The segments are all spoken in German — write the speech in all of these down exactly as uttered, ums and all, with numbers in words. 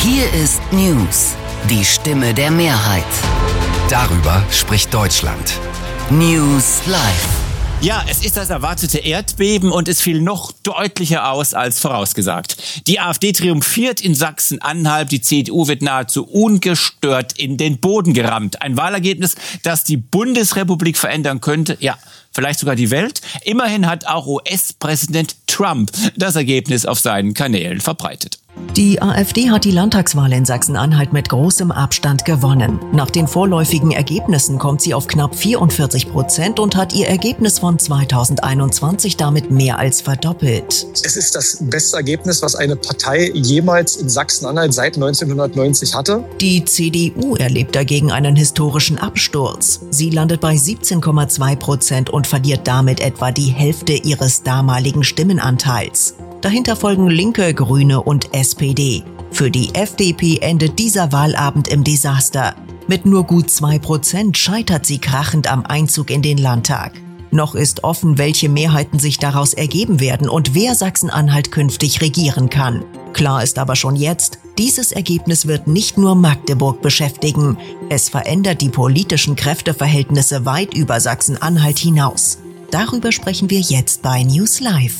Hier ist News, die Stimme der Mehrheit. Darüber spricht Deutschland. News Live. Ja, es ist das erwartete Erdbeben und es fiel noch deutlicher aus als vorausgesagt. Die AfD triumphiert in Sachsen-Anhalt, die C D U wird nahezu ungestört in den Boden gerammt. Ein Wahlergebnis, das die Bundesrepublik verändern könnte, ja, vielleicht sogar die Welt. Immerhin hat auch U S-Präsident Trump das Ergebnis auf seinen Kanälen verbreitet. Die AfD hat die Landtagswahl in Sachsen-Anhalt mit großem Abstand gewonnen. Nach den vorläufigen Ergebnissen kommt sie auf knapp vierundvierzig Prozent und hat ihr Ergebnis von zweitausendeinundzwanzig damit mehr als verdoppelt. Es ist das beste Ergebnis, was eine Partei jemals in Sachsen-Anhalt seit neunzehnhundertneunzig hatte. Die C D U erlebt dagegen einen historischen Absturz. Sie landet bei siebzehn Komma zwei Prozent und verliert damit etwa die Hälfte ihres damaligen Stimmenanteils. Dahinter folgen Linke, Grüne und S P D. Für die F D P endet dieser Wahlabend im Desaster. Mit nur gut zwei Prozent scheitert sie krachend am Einzug in den Landtag. Noch ist offen, welche Mehrheiten sich daraus ergeben werden und wer Sachsen-Anhalt künftig regieren kann. Klar ist aber schon jetzt, dieses Ergebnis wird nicht nur Magdeburg beschäftigen. Es verändert die politischen Kräfteverhältnisse weit über Sachsen-Anhalt hinaus. Darüber sprechen wir jetzt bei News Live.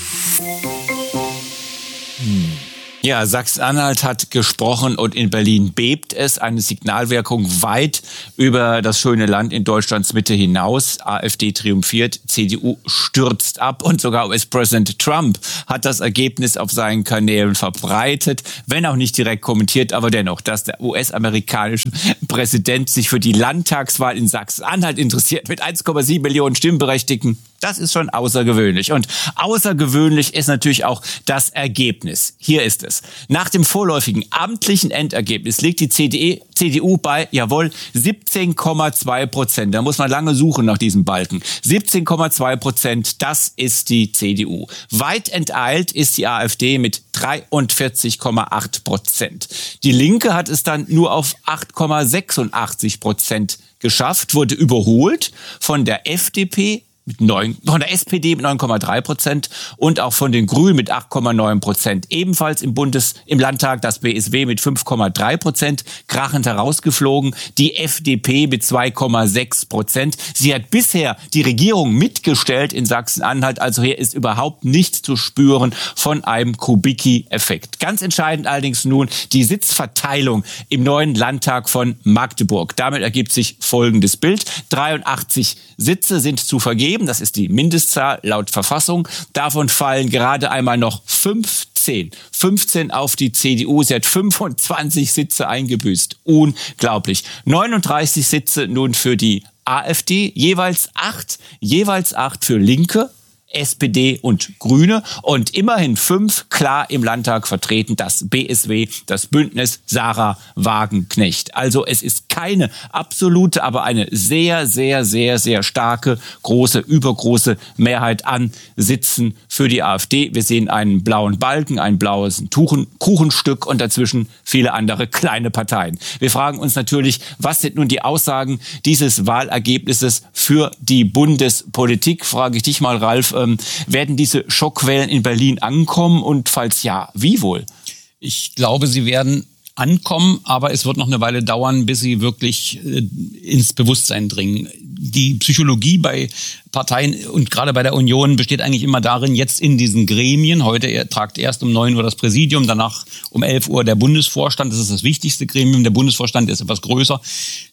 Ja, Sachsen-Anhalt hat gesprochen und in Berlin bebt es. Eine Signalwirkung weit über das schöne Land in Deutschlands Mitte hinaus. AfD triumphiert, C D U stürzt ab und sogar U S-Präsident Trump hat das Ergebnis auf seinen Kanälen verbreitet. Wenn auch nicht direkt kommentiert, aber dennoch, dass der U S-amerikanische Präsident sich für die Landtagswahl in Sachsen-Anhalt interessiert mit eins Komma sieben Millionen Stimmberechtigten. Das ist schon außergewöhnlich. Und außergewöhnlich ist natürlich auch das Ergebnis. Hier ist es. Nach dem vorläufigen amtlichen Endergebnis liegt die C D U bei, jawohl, siebzehn Komma zwei Prozent. Da muss man lange suchen nach diesem Balken. siebzehn Komma zwei Prozent, das ist die C D U. Weit enteilt ist die AfD mit dreiundvierzig Komma acht Prozent. Die Linke hat es dann nur auf acht Komma sechsundachtzig Prozent geschafft, wurde überholt von der F D P, mit neun, von der S P D mit neun Komma drei Prozent und auch von den Grünen mit acht Komma neun Prozent. Ebenfalls im Bundes, im Landtag das B S W mit fünf Komma drei Prozent, krachend herausgeflogen. Die F D P mit zwei Komma sechs Prozent. Sie hat bisher die Regierung mitgestellt in Sachsen-Anhalt, also hier ist überhaupt nichts zu spüren von einem Kubicki-Effekt. Ganz entscheidend allerdings nun die Sitzverteilung im neuen Landtag von Magdeburg. Damit ergibt sich folgendes Bild. dreiundachtzig Sitze sind zu vergeben. Das ist die Mindestzahl laut Verfassung. Davon fallen gerade einmal noch fünfzehn. fünfzehn auf die C D U. Sie hat fünfundzwanzig Sitze eingebüßt. Unglaublich. neununddreißig Sitze nun für die AfD. Jeweils acht, jeweils acht für Linke, S P D und Grüne und immerhin fünf klar im Landtag vertreten, das B S W, das Bündnis Sarah Wagenknecht. Also es ist keine absolute, aber eine sehr, sehr, sehr, sehr starke, große, übergroße Mehrheit an Sitzen für die AfD. Wir sehen einen blauen Balken, ein blaues Tuchen, Kuchenstück und dazwischen viele andere kleine Parteien. Wir fragen uns natürlich, was sind nun die Aussagen dieses Wahlergebnisses für die Bundespolitik? Frage ich dich mal, Ralf. Ähm, werden diese Schockwellen in Berlin ankommen und falls ja, wie wohl? Ich glaube, sie werden ankommen, aber es wird noch eine Weile dauern, bis sie wirklich äh, ins Bewusstsein dringen. Die Psychologie bei Parteien und gerade bei der Union besteht eigentlich immer darin, jetzt in diesen Gremien, heute tagt erst um neun Uhr das Präsidium, danach um elf Uhr der Bundesvorstand, das ist das wichtigste Gremium, der Bundesvorstand ist etwas größer,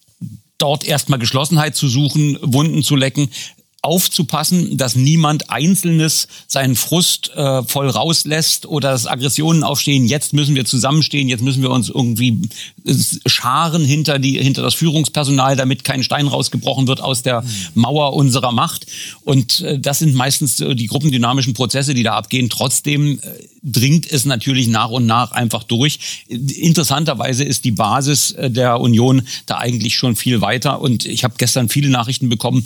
dort erstmal Geschlossenheit zu suchen, Wunden zu lecken, aufzupassen, dass niemand Einzelnes seinen Frust äh, voll rauslässt oder dass Aggressionen aufstehen. Jetzt müssen wir zusammenstehen, jetzt müssen wir uns irgendwie scharen hinter die hinter das Führungspersonal, damit kein Stein rausgebrochen wird aus der Mauer unserer Macht. Und äh, das sind meistens äh, die gruppendynamischen Prozesse, die da abgehen. Trotzdem äh, dringt es natürlich nach und nach einfach durch. Interessanterweise ist die Basis äh, der Union da eigentlich schon viel weiter. Und ich habe gestern viele Nachrichten bekommen,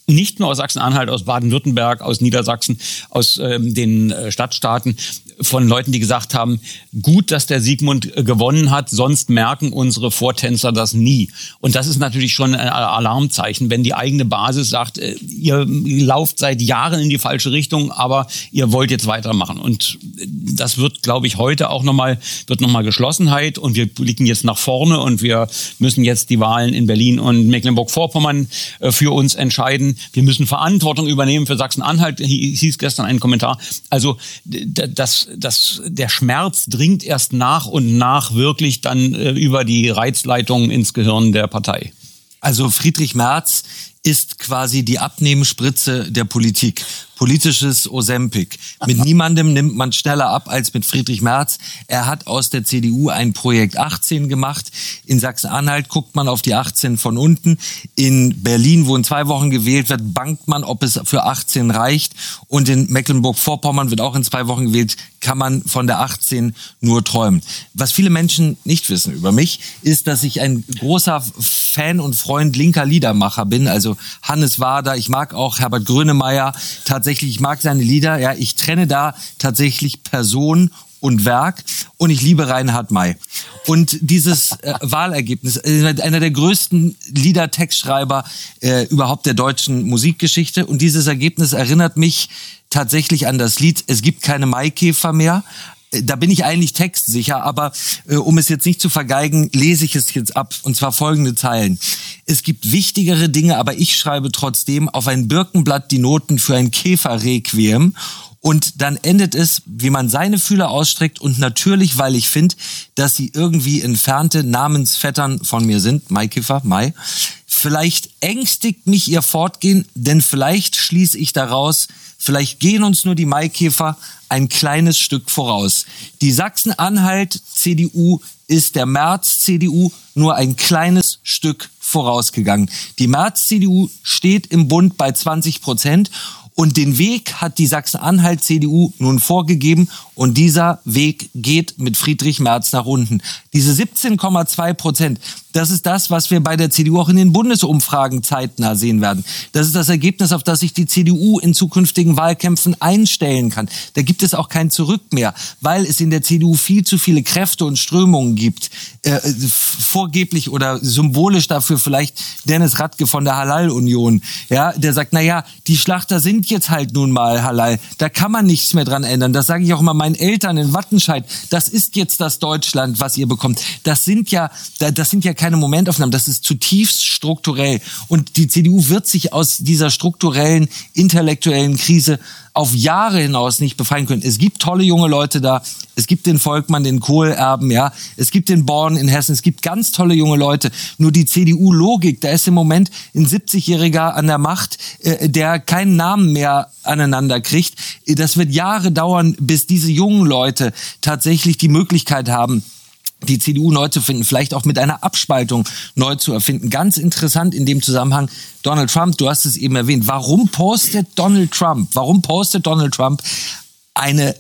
nicht nur aus Sachsen-Anhalt, aus Baden-Württemberg, aus Niedersachsen, aus ähm, den äh, Stadtstaaten, von Leuten, die gesagt haben, gut, dass der Sigmund äh, gewonnen hat, sonst merken unsere Vortänzer das nie. Und das ist natürlich schon ein Alarmzeichen, wenn die eigene Basis sagt, äh, ihr lauft seit Jahren in die falsche Richtung, aber ihr wollt jetzt weitermachen. Und das wird, glaube ich, heute auch nochmal, wird nochmal Geschlossenheit und wir blicken jetzt nach vorne und wir müssen jetzt die Wahlen in Berlin und Mecklenburg-Vorpommern äh, für uns entscheiden. Wir müssen Verantwortung übernehmen für Sachsen-Anhalt, hieß gestern ein Kommentar. Also das, das, der Schmerz dringt erst nach und nach wirklich dann äh, über die Reizleitungen ins Gehirn der Partei. Also Friedrich Merz ist quasi die Abnehmspritze der Politik. Politisches Ozempic. Mit niemandem nimmt man schneller ab als mit Friedrich Merz. Er hat aus der C D U ein Projekt achtzehn gemacht. In Sachsen-Anhalt guckt man auf die achtzehn von unten. In Berlin, wo in zwei Wochen gewählt wird, bangt man, ob es für achtzehn reicht. Und in Mecklenburg-Vorpommern wird auch in zwei Wochen gewählt, kann man von der achtzehn nur träumen. Was viele Menschen nicht wissen über mich, ist, dass ich ein großer Fan und Freund linker Liedermacher bin. Also Hannes Wader, ich mag auch Herbert Grönemeyer. Tatsächlich, ich mag seine Lieder. Ja, ich trenne da tatsächlich Person und Werk und ich liebe Reinhard May. Und dieses äh, Wahlergebnis, äh, einer der größten Liedertextschreiber äh, überhaupt der deutschen Musikgeschichte, und dieses Ergebnis erinnert mich tatsächlich an das Lied Es gibt keine Maikäfer mehr. Da bin ich eigentlich textsicher, aber äh, um es jetzt nicht zu vergeigen, lese ich es jetzt ab, und zwar folgende Zeilen. Es gibt wichtigere Dinge, aber ich schreibe trotzdem auf ein Birkenblatt die Noten für ein Käferrequiem. Und dann endet es, wie man seine Fühler ausstreckt, und natürlich, weil ich finde, dass sie irgendwie entfernte Namensvettern von mir sind, Maikäfer, Mai. Vielleicht ängstigt mich ihr Fortgehen, denn vielleicht schließe ich daraus, vielleicht gehen uns nur die Maikäfer ein kleines Stück voraus. Die Sachsen-Anhalt-C D U ist der Merz-C D U nur ein kleines Stück vorausgegangen. Die Merz-C D U steht im Bund bei zwanzig Prozent. Und den Weg hat die Sachsen-Anhalt-C D U nun vorgegeben, und dieser Weg geht mit Friedrich Merz nach unten. Diese siebzehn Komma zwei Prozent, das ist das, was wir bei der C D U auch in den Bundesumfragen zeitnah sehen werden. Das ist das Ergebnis, auf das sich die C D U in zukünftigen Wahlkämpfen einstellen kann. Da gibt es auch kein Zurück mehr, weil es in der C D U viel zu viele Kräfte und Strömungen gibt. Äh, vorgeblich oder symbolisch dafür vielleicht Dennis Radke von der Halal-Union, ja, der sagt, na ja, die Schlachter sind jetzt halt nun mal halal. Da kann man nichts mehr dran ändern. Das sage ich auch immer meinen Eltern in Wattenscheid. Das ist jetzt das Deutschland, was ihr bekommt. Das sind ja, das sind ja keine Momentaufnahmen. Das ist zutiefst strukturell. Und die C D U wird sich aus dieser strukturellen, intellektuellen Krise auf Jahre hinaus nicht befreien können. Es gibt tolle junge Leute da. Es gibt den Volkmann, den Kohl-Erben, ja. Es gibt den Born in Hessen. Es gibt ganz tolle junge Leute. Nur die C D U-Logik, da ist im Moment ein siebzigjähriger an der Macht, äh, der keinen Namen mehr aneinander kriegt. Das wird Jahre dauern, bis diese jungen Leute tatsächlich die Möglichkeit haben, die C D U neu zu finden, vielleicht auch mit einer Abspaltung neu zu erfinden. Ganz interessant in dem Zusammenhang, Donald Trump, du hast es eben erwähnt. Warum postet Donald Trump, warum postet Donald Trump eine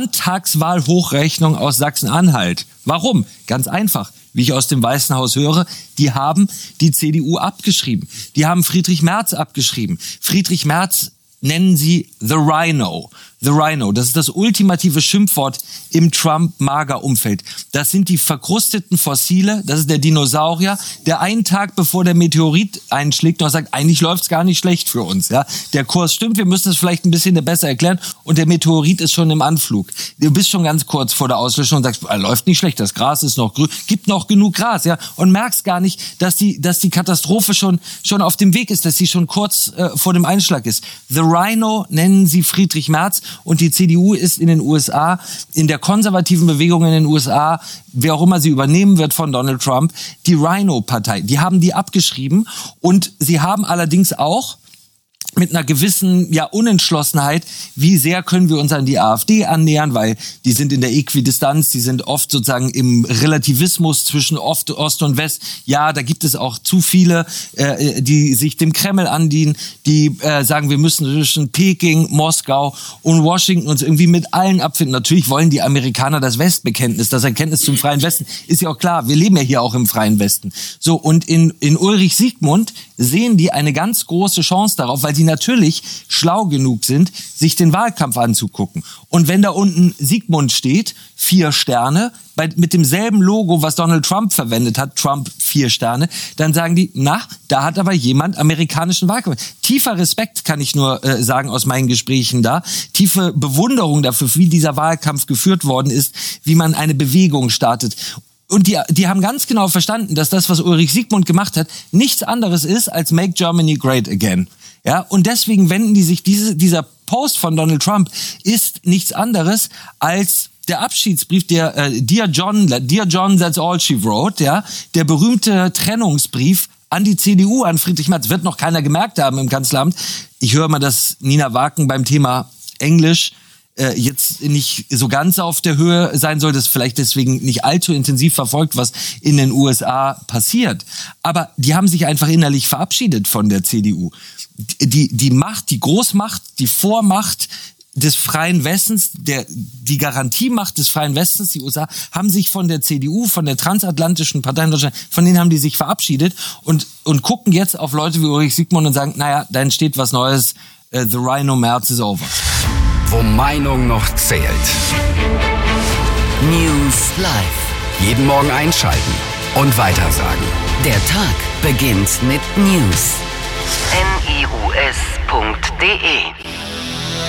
Landtagswahlhochrechnung aus Sachsen-Anhalt? Warum? Ganz einfach. Wie ich aus dem Weißen Haus höre, die haben die C D U abgeschrieben. Die haben Friedrich Merz abgeschrieben. Friedrich Merz nennen sie The Rhino. The Rhino, das ist das ultimative Schimpfwort im Trump-Mager-Umfeld. Das sind die verkrusteten Fossile, das ist der Dinosaurier, der einen Tag bevor der Meteorit einschlägt noch sagt, eigentlich läuft's gar nicht schlecht für uns. Ja, der Kurs stimmt, wir müssen es vielleicht ein bisschen besser erklären, und der Meteorit ist schon im Anflug. Du bist schon ganz kurz vor der Auslöschung und sagst, läuft nicht schlecht, das Gras ist noch grün, gibt noch genug Gras, ja, und merkst gar nicht, dass die, dass die Katastrophe schon, schon auf dem Weg ist, dass sie schon kurz äh, vor dem Einschlag ist. The Rhino nennen sie Friedrich Merz. Und die C D U ist in den U S A, in der konservativen Bewegung in den U S A, wer auch immer sie übernehmen wird von Donald Trump, die Rhino-Partei. Die haben die abgeschrieben, und sie haben allerdings auch mit einer gewissen ja Unentschlossenheit, wie sehr können wir uns an die AfD annähern, weil die sind in der Äquidistanz, die sind oft sozusagen im Relativismus zwischen Ost und West. Ja, da gibt es auch zu viele, äh, die sich dem Kreml andienen, die äh, sagen, wir müssen zwischen Peking, Moskau und Washington uns irgendwie mit allen abfinden. Natürlich wollen die Amerikaner das Westbekenntnis, das Erkenntnis zum freien Westen. Ist ja auch klar, wir leben ja hier auch im freien Westen. So, und in, in Ulrich Siegmund sehen die eine ganz große Chance darauf, weil sie die natürlich schlau genug sind, sich den Wahlkampf anzugucken. Und wenn da unten Sigmund steht, vier Sterne, bei, mit demselben Logo, was Donald Trump verwendet hat, Trump vier Sterne, dann sagen die, na, da hat aber jemand amerikanischen Wahlkampf. Tiefer Respekt kann ich nur äh, sagen aus meinen Gesprächen da, tiefe Bewunderung dafür, wie dieser Wahlkampf geführt worden ist, wie man eine Bewegung startet. Und die, die haben ganz genau verstanden, dass das, was Ulrich Siegmund gemacht hat, nichts anderes ist als Make Germany Great Again. Ja, und deswegen wenden die sich, diese, dieser Post von Donald Trump ist nichts anderes als der Abschiedsbrief, der äh, Dear John, Dear John, that's all she wrote, ja, der berühmte Trennungsbrief an die C D U, an Friedrich Merz. Wird noch keiner gemerkt haben im Kanzleramt. Ich höre mal, dass Nina Waken beim Thema Englisch äh, jetzt nicht so ganz auf der Höhe sein soll, das vielleicht deswegen nicht allzu intensiv verfolgt, was in den U S A passiert. Aber die haben sich einfach innerlich verabschiedet von der C D U. Die, die Macht, die Großmacht, die Vormacht des freien Westens, der, die Garantiemacht des freien Westens, die U S A, haben sich von der C D U, von der transatlantischen Partei in Deutschland, von denen haben die sich verabschiedet und, und gucken jetzt auf Leute wie Ulrich Siegmund und sagen, naja, da entsteht was Neues, uh, the Rhino Merz is over. Wo Meinung noch zählt. News Live. Jeden Morgen einschalten und weitersagen. Der Tag beginnt mit News. N I U S punkt D E